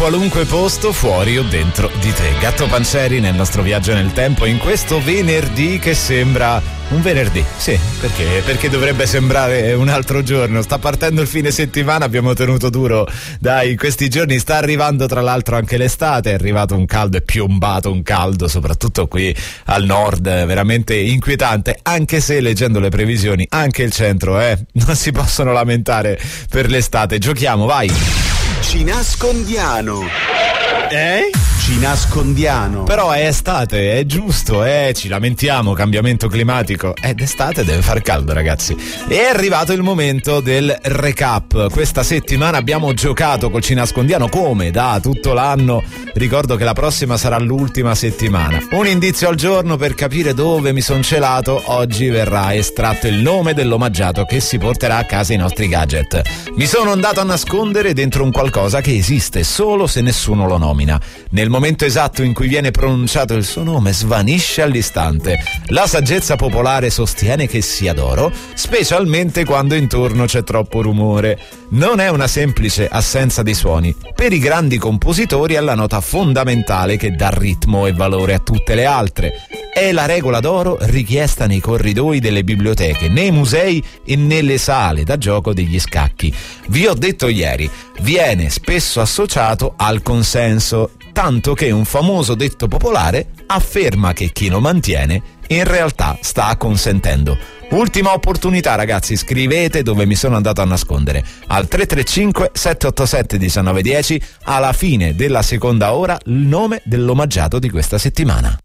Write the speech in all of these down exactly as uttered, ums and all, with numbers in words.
qualunque posto, fuori o dentro di te. Gatto Pancieri nel nostro viaggio nel tempo in questo venerdì che sembra un venerdì, sì, perché? Perché dovrebbe sembrare un altro giorno. Sta partendo il fine settimana, abbiamo tenuto duro, dai, in questi giorni sta arrivando tra l'altro anche l'estate, è arrivato un caldo, è piombato un caldo, soprattutto qui al nord, veramente inquietante, anche se leggendo le previsioni anche il centro, eh, non si possono lamentare per l'estate. Giochiamo, vai! Ci nascondiamo. Eh? Ci nascondiamo. Però è estate, è giusto, eh, ci lamentiamo, cambiamento climatico. Ed estate, deve far caldo, ragazzi. È arrivato il momento del recap. Questa settimana abbiamo giocato col Ci nascondiamo come da tutto l'anno. Ricordo che la prossima sarà l'ultima settimana. Un indizio al giorno per capire dove mi son celato. Oggi verrà estratto il nome dell'omaggiato che si porterà a casa i nostri gadget. Mi sono andato a nascondere dentro un qualcosa che esiste solo se nessuno lo nomina. Nel momento esatto in cui viene pronunciato il suo nome svanisce all'istante. La saggezza popolare sostiene che sia d'oro, specialmente quando intorno c'è troppo rumore. Non è una semplice assenza di suoni. Per i grandi compositori è la nota fondamentale che dà ritmo e valore a tutte le altre. È la regola d'oro richiesta nei corridoi delle biblioteche, nei musei e nelle sale da gioco degli scacchi. Vi ho detto ieri, viene spesso associato al consenso, tanto che un famoso detto popolare afferma che chi lo mantiene in realtà sta consentendo. Ultima opportunità, ragazzi, scrivete dove mi sono andato a nascondere al tre tre cinque sette otto sette uno nove uno zero. Alla fine della seconda ora il nome dell'omaggiato di questa settimana.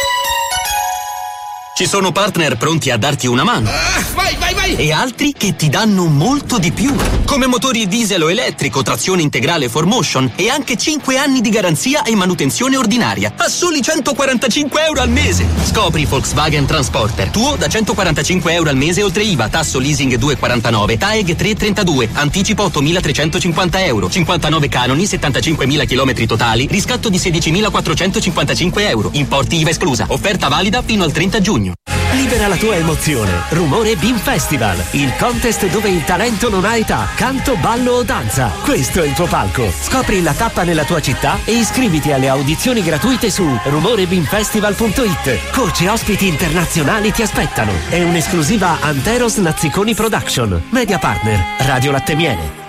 Ci sono partner pronti a darti una mano. Ah, vai, vai, vai! E altri che ti danno molto di più. Come motori diesel o elettrico, trazione integrale four motion e anche cinque anni di garanzia e manutenzione ordinaria. A soli centoquarantacinque euro al mese. Scopri Volkswagen Transporter. Tuo da centoquarantacinque euro al mese oltre I V A, tasso leasing due virgola quarantanove, T A E G tre virgola trentadue, anticipo ottomilatrecentocinquanta euro, cinquantanove canoni, settantacinquemila chilometri totali, riscatto di sedicimilaquattrocentocinquantacinque euro, importi I V A esclusa. Offerta valida fino al trenta giugno. Libera la tua emozione. Rumore Beam Festival, il contest dove il talento non ha età, canto, ballo o danza. Questo è il tuo palco. Scopri la tappa nella tua città e iscriviti alle audizioni gratuite su rumore beam festival punto it. Coach e ospiti internazionali ti aspettano. È un'esclusiva Anteros Nazziconi Production. Media partner Radio Latte Miele.